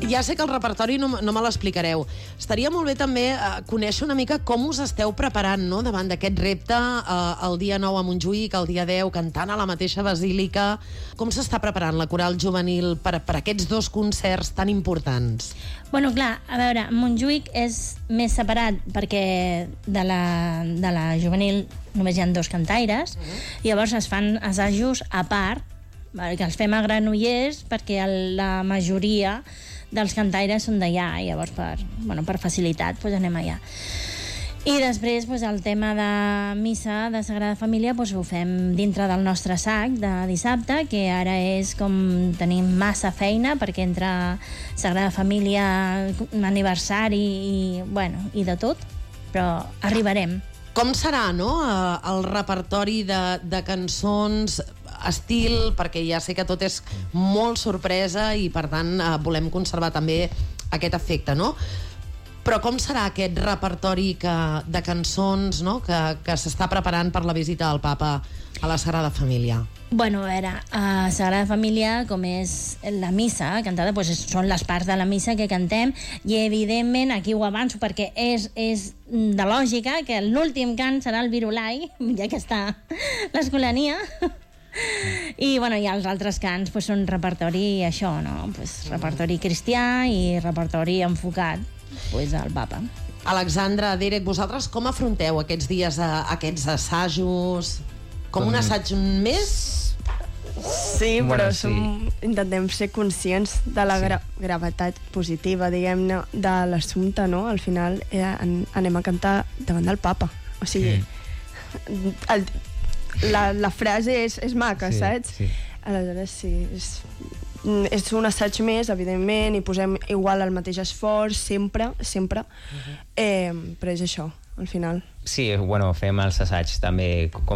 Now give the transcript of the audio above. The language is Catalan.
Ja sé que el repertori no me l'explicareu. Estaria molt bé també conèixer una mica com us esteu preparant, no?, davant d'aquest repte, el dia 9 a Montjuïc, el dia 10 cantant a la mateixa basílica. Com s'està preparant la coral juvenil per aquests dos concerts tan importants? Bueno, clar, a veure, Montjuïc és més separat perquè de la juvenil només hi ha 2 cantaires, i llavors es fan assajos a part, que els fem a Granollers perquè la majoria dels cantaires són d'allà, i llavors per facilitat anem allà. I després el tema de missa de Sagrada Família ho fem dintre del nostre sac de dissabte, que ara és com tenim massa feina perquè entre Sagrada Família, aniversari i de tot, però arribarem. Com serà, no?, el repertori de cançons, estil, perquè ja sé que tot és molt sorpresa i per tant volem conservar també aquest efecte, no? Però com serà aquest repertori de cançons, no?, que s'està preparant per la visita del Papa a la Sagrada Família? Bueno, a veure, a Sagrada Família, com és la missa cantada, són les parts de la missa que cantem, i evidentment, aquí ho avanço perquè és de lògica, que l'últim cant serà el Virulai, ja que està l'Escolania. I els altres cants són repertori, això, no? Repertori cristià i repertori enfocat al Papa. Alexandra, Derek, vosaltres com afronteu aquests dies, aquests assajos? Com un assaig més? Sí, però intentem ser conscients de la gravetat positiva, diguem-ne, de l'assumpte, no? Al final anem a cantar davant del Papa. O sigui, la frase és maca, saps? Sí. Aleshores, sí, és un assaig més, evidentment, i posem igual el mateix esforç, sempre, però és això, al final. Sí, fem els assaigs també, com